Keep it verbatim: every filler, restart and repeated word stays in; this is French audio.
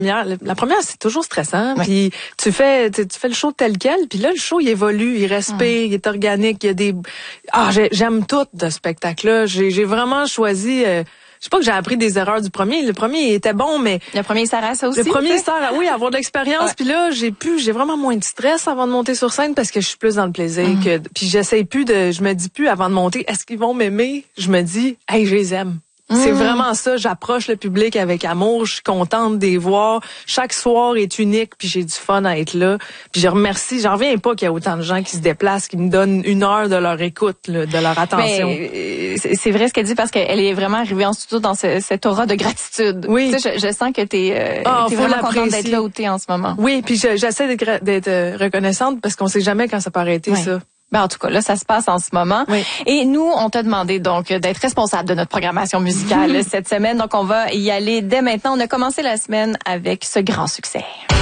La première, c'est toujours stressant. Ouais. Puis tu fais, tu, tu fais le show tel quel. Puis là, le show, il évolue, il respire, mmh. il est organique. Il y a des. Ah, j'aime tout de ce spectacle-là. J'ai, j'ai vraiment choisi. Euh, je sais pas que j'ai appris des erreurs du premier. Le premier il était bon, mais le premier sert à ça aussi. Le premier sert à oui, avoir de l'expérience. Ouais. Puis là, j'ai pu, j'ai vraiment moins de stress avant de monter sur scène parce que je suis plus dans le plaisir. Mmh. Que puis j'essaie plus de, je me dis plus avant de monter, est-ce qu'ils vont m'aimer? Je me dis, hey, je les aime. C'est vraiment ça, j'approche le public avec amour, je suis contente de les voir. Chaque soir est unique, puis j'ai du fun à être là. Puis je remercie, j'en reviens pas qu'il y a autant de gens qui se déplacent, qui me donnent une heure de leur écoute, là, de leur attention. Mais, c'est vrai ce qu'elle dit parce qu'elle est vraiment arrivée en studio dans ce, cette aura de gratitude. Oui. Tu sais, je, je sens que t'es, euh, oh, t'es vraiment contente d'être là où t'es en ce moment. Oui, puis j'essaie d'être, d'être reconnaissante parce qu'on sait jamais quand ça peut arrêter, oui. ça. Ben, en tout cas, là, ça se passe en ce moment. Oui. Et nous, on t'a demandé donc d'être responsable de notre programmation musicale cette semaine. Donc, on va y aller dès maintenant. On a commencé la semaine avec ce grand succès.